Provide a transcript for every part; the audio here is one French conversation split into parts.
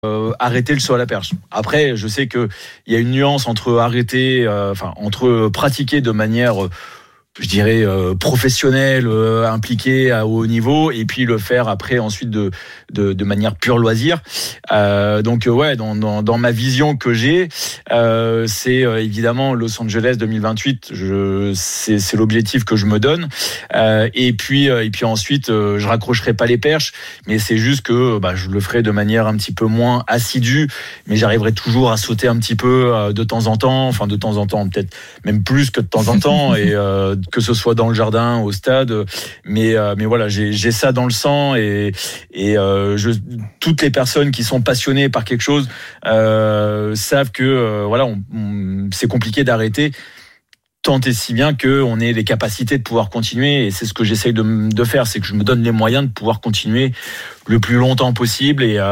arrêter le saut à la perche. Après, je sais que il y a une nuance entre arrêter, entre pratiquer de manière je dirais professionnel, impliqué à haut niveau, et puis le faire après ensuite de manière pure loisir. Donc ouais, dans ma vision que j'ai, c'est évidemment Los Angeles 2028. C'est l'objectif que je me donne. Et puis ensuite, je raccrocherai pas les perches, mais c'est juste que je le ferai de manière un petit peu moins assidue, mais j'arriverai toujours à sauter un petit peu de temps en temps, peut-être même plus que de temps en temps, et que ce soit dans le jardin, au stade, mais voilà, j'ai ça dans le sang, et toutes les personnes qui sont passionnées par quelque chose savent que c'est compliqué d'arrêter, tant et si bien qu'on ait les capacités de pouvoir continuer, et c'est ce que j'essaye de faire, c'est que je me donne les moyens de pouvoir continuer le plus longtemps possible, et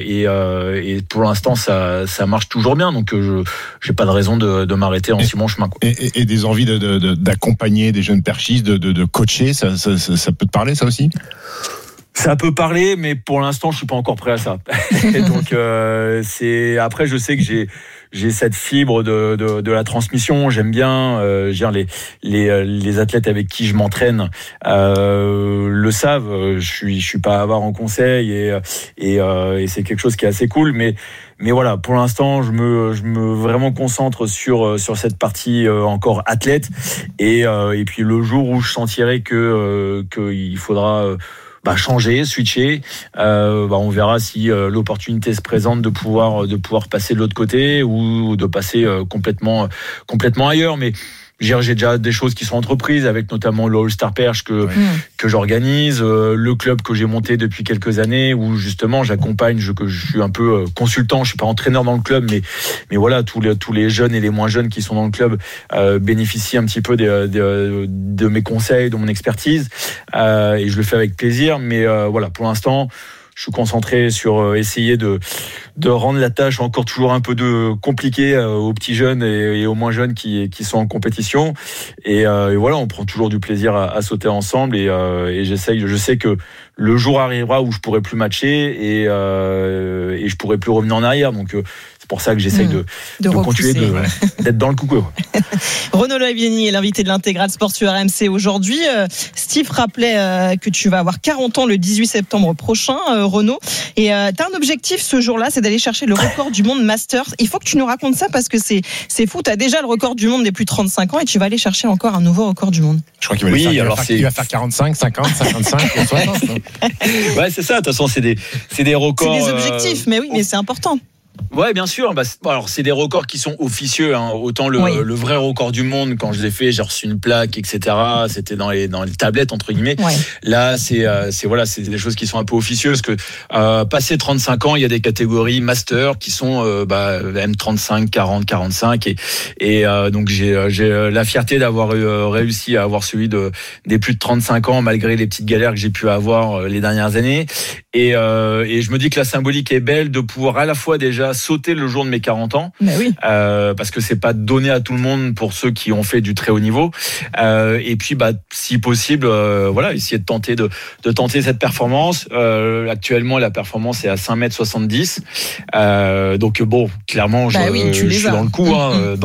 pour l'instant ça marche toujours bien, donc j'ai pas de raison de m'arrêter en si bon chemin, quoi. Et des envies d'accompagner des jeunes perchistes, de coacher, ça peut te parler, ça aussi? Ça peut parler, mais pour l'instant, je suis pas encore prêt à ça. Donc, après, je sais que j'ai cette fibre de la transmission. J'aime bien, les athlètes avec qui je m'entraîne le savent. Je suis pas avare en conseil, et c'est quelque chose qui est assez cool. Mais voilà, pour l'instant, je me vraiment concentre sur cette partie encore athlète, et puis le jour où je sentirai que il faudra changer, switcher, on verra si l'opportunité se présente de pouvoir passer de l'autre côté, ou de passer complètement ailleurs. Mais j'ai déjà des choses qui sont entreprises, avec notamment le All-Star Perche que j'organise, le club que j'ai monté depuis quelques années, où justement j'accompagne, je suis un peu consultant, je suis pas entraîneur dans le club, mais voilà, tous les jeunes et les moins jeunes qui sont dans le club bénéficient un petit peu de mes conseils, de mon expertise, et je le fais avec plaisir. Mais voilà, pour l'instant, je suis concentré sur essayer de rendre la tâche encore toujours un peu compliquée aux petits jeunes et aux moins jeunes qui sont en compétition. Et voilà, on prend toujours du plaisir à sauter ensemble, et j'essaye. Je sais que le jour arrivera où je pourrai plus matcher, et je pourrai plus revenir en arrière. Donc c'est pour ça que j'essaye de continuer d'être dans le coucou. Renaud Lavillenie est l'invité de l'Intégral Sport sur RMC aujourd'hui. Steve rappelait que tu vas avoir 40 ans le 18 septembre prochain, Renaud. Et tu as un objectif ce jour-là, c'est d'aller chercher le record du monde Masters. Il faut que tu nous racontes ça, parce que c'est fou. Tu as déjà le record du monde des plus de 35 ans, et tu vas aller chercher encore un nouveau record du monde. Je crois qu'il va faire 45, 50, 55, 60. Ouais, c'est ça. De toute façon, c'est des records. C'est des objectifs, mais oui, mais c'est important. Ouais, bien sûr. Alors, c'est des records qui sont officieux, hein. Autant le vrai record du monde, quand je l'ai fait, j'ai reçu une plaque, etc. C'était dans les tablettes, entre guillemets. Ouais. Là, c'est des choses qui sont un peu officieuses, que passé 35 ans, il y a des catégories master qui sont M35, 40, 45, et donc j'ai la fierté d'avoir réussi à avoir celui des plus de 35 ans, malgré les petites galères que j'ai pu avoir les dernières années. Et je me dis que la symbolique est belle de pouvoir à la fois déjà sauter le jour de mes 40 ans, parce que c'est pas donné à tout le monde pour ceux qui ont fait du très haut niveau, et puis si possible essayer de tenter cette performance. Actuellement la performance est à 5m70, donc bon, clairement je suis dans le coup,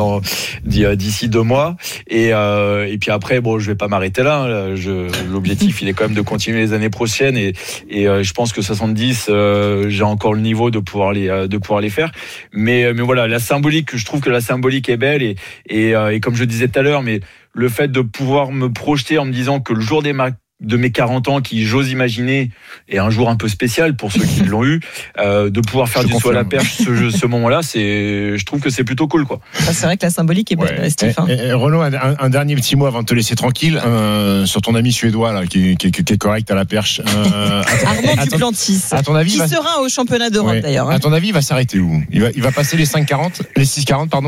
d'ici 2 mois, et puis après je vais pas m'arrêter là, l'objectif il est quand même de continuer les années prochaines, et je pense que 70 j'ai encore le niveau de pouvoir les faire, mais voilà, je trouve que la symbolique est belle, et comme je disais tout à l'heure, mais le fait de pouvoir me projeter en me disant que le jour de mes 40 ans, qui j'ose imaginer est un jour un peu spécial pour ceux qui l'ont eu, de pouvoir faire du saut à la perche ce moment-là, je trouve que c'est plutôt cool, quoi. C'est vrai que la symbolique est belle, Steve. Renaud, un dernier petit mot avant de te laisser tranquille, sur ton ami suédois là, qui est correct à la perche. Armand Duplantis, à ton avis, qui sera au championnat d'Europe d'ailleurs. À ton avis, il va s'arrêter où? Il va passer les 6,40, pardon.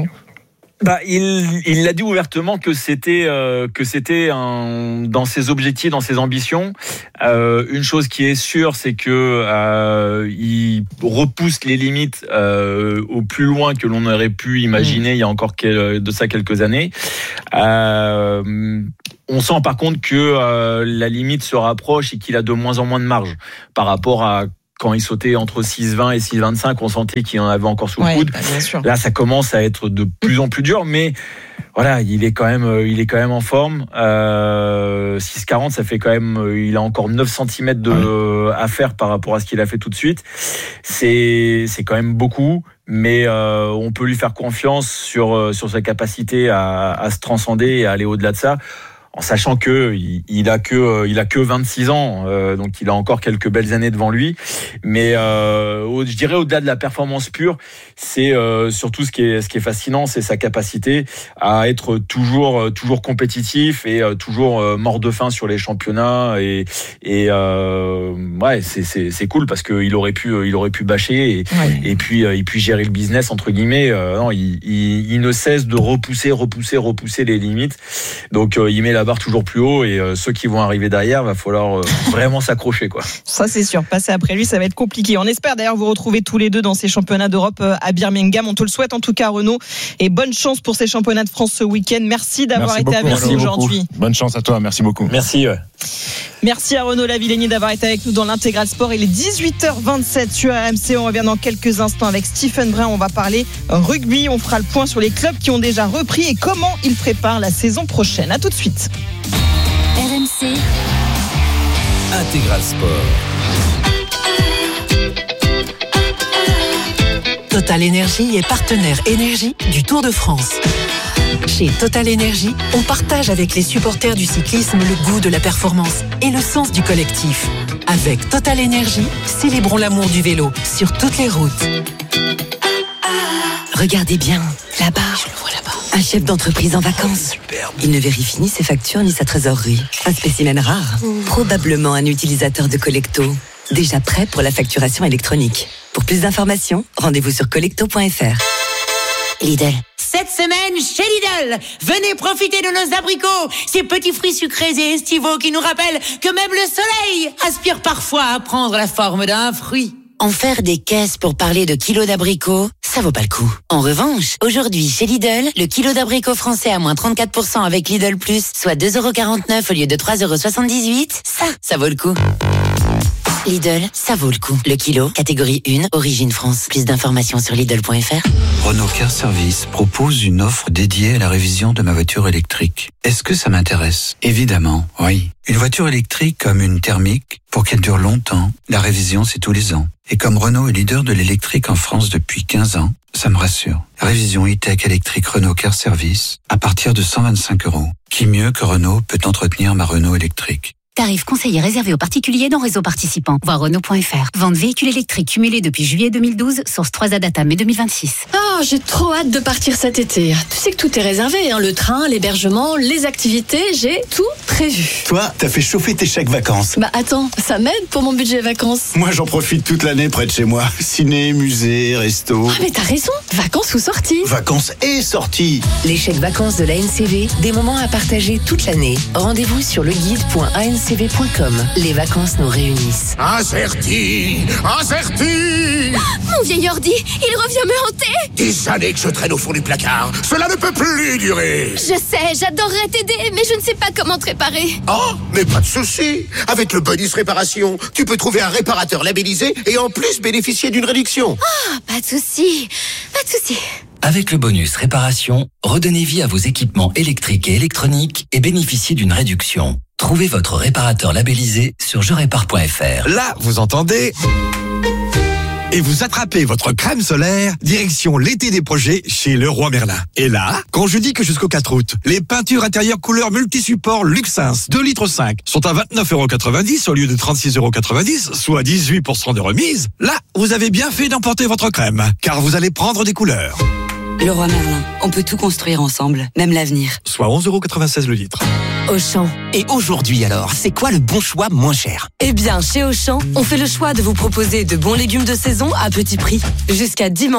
Il l'a dit ouvertement que c'était dans ses objectifs, dans ses ambitions. Une chose qui est sûre, c'est que il repousse les limites au plus loin que l'on aurait pu imaginer il y a encore de ça quelques années. On sent par contre que la limite se rapproche, et qu'il a de moins en moins de marge par rapport à quand il sautait entre 6,20 et 6,25, on sentait qu'il en avait encore sous le coude. Bien sûr. Là, ça commence à être de plus en plus dur, mais voilà, il est quand même en forme. 6,40, ça fait quand même, il a encore 9 cm à faire par rapport à ce qu'il a fait tout de suite. C'est quand même beaucoup, mais on peut lui faire confiance sur sa capacité à se transcender et à aller au-delà de ça. En sachant que il a que 26 ans, donc il a encore quelques belles années devant lui. Mais je dirais au-delà de la performance pure, c'est surtout ce qui est fascinant, c'est sa capacité à être toujours compétitif et toujours mort de faim sur les championnats. Et ouais, c'est cool parce que il aurait pu bâcher et puis gérer le business entre guillemets. Non, il ne cesse de repousser les limites. Donc il met la barre toujours plus haut et ceux qui vont arriver derrière, va falloir vraiment s'accrocher quoi. Ça c'est sûr, passer après lui ça va être compliqué. On espère d'ailleurs vous retrouver tous les deux dans ces championnats d'Europe à Birmingham. On te le souhaite en tout cas Renaud et bonne chance pour ces championnats de France ce week-end. Merci d'avoir été avec nous aujourd'hui. Bonne chance à toi, merci beaucoup. Merci. Merci à Renaud Lavillenie d'avoir été avec nous dans l'Intégral Sport. Il est 18h27 sur RMC. On revient dans quelques instants avec Stephen Brun. On va parler rugby. On fera le point sur les clubs qui ont déjà repris et comment ils préparent la saison prochaine. À tout de suite. RMC Intégral Sport. Total Énergie est partenaire énergie du Tour de France. Chez Total Énergie, on partage avec les supporters du cyclisme le goût de la performance et le sens du collectif. Avec Total Énergie, célébrons l'amour du vélo sur toutes les routes. Regardez bien, là-bas. Je le vois là-bas. Un chef d'entreprise en vacances. Superbe. Il ne vérifie ni ses factures ni sa trésorerie. Un spécimen rare. Probablement un utilisateur de Collecto. Déjà prêt pour la facturation électronique. Pour plus d'informations, rendez-vous sur collecto.fr. Lidl. Cette semaine, chez Lidl, venez profiter de nos abricots, ces petits fruits sucrés et estivaux qui nous rappellent que même le soleil aspire parfois à prendre la forme d'un fruit. En faire des caisses pour parler de kilos d'abricots, ça vaut pas le coup. En revanche, aujourd'hui, chez Lidl, le kilo d'abricots français à moins 34% avec Lidl Plus, soit 2,49€ au lieu de 3,78€, ça vaut le coup. Lidl, ça vaut le coup. Le kilo, catégorie 1, origine France. Plus d'informations sur Lidl.fr. Renault Car Service propose une offre dédiée à la révision de ma voiture électrique. Est-ce que ça m'intéresse ? Évidemment, oui. Une voiture électrique comme une thermique, pour qu'elle dure longtemps, la révision c'est tous les ans. Et comme Renault est leader de l'électrique en France depuis 15 ans, ça me rassure. Révision e-tech électrique Renault Car Service à partir de 125€. Qui mieux que Renault peut entretenir ma Renault électrique ? Tarif conseillé réservé aux particuliers dans réseau participant. Voir Renault.fr. Vente véhicule électrique cumulé depuis juillet 2012. Source 3A Data mai 2026. Oh, j'ai trop hâte de partir cet été. Tu sais que tout est réservé, hein. Le train, l'hébergement, les activités, j'ai tout prévu. Toi, t'as fait chauffer tes chèques vacances. Bah attends, ça m'aide pour mon budget vacances. Moi, j'en profite toute l'année près de chez moi. Ciné, musée, resto. Ah mais t'as raison, vacances ou sorties. Vacances et sorties. Les chèques vacances de l'ANCV, des moments à partager toute l'année. Rendez-vous sur leguide.ancv.com. Les vacances nous réunissent. Acerti. Mon vieil ordi, il revient me hanter. Des années que je traîne au fond du placard. Cela ne peut plus durer. Je sais, j'adorerais t'aider, mais je ne sais pas comment te réparer. Oh, mais pas de souci. Avec le bonus réparation, tu peux trouver un réparateur labellisé et en plus bénéficier d'une réduction. Ah, pas de souci. Avec le bonus réparation, redonnez vie à vos équipements électriques et électroniques et bénéficiez d'une réduction. Trouvez votre réparateur labellisé sur jerépare.fr. Là, vous entendez ? Et vous attrapez votre crème solaire, direction l'été des projets chez Leroy Merlin. Et là, quand je dis que jusqu'au 4 août, les peintures intérieures couleur multisupport Luxins 2,5 litres sont à 29,90€ au lieu de 36,90€, soit 18% de remise, là, vous avez bien fait d'emporter votre crème, car vous allez prendre des couleurs. Leroy Merlin, on peut tout construire ensemble, même l'avenir. Soit 11,96€ le litre. Auchan. Et aujourd'hui alors, c'est quoi le bon choix moins cher ? Eh bien, chez Auchan, on fait le choix de vous proposer de bons légumes de saison à petit prix. Jusqu'à dimanche.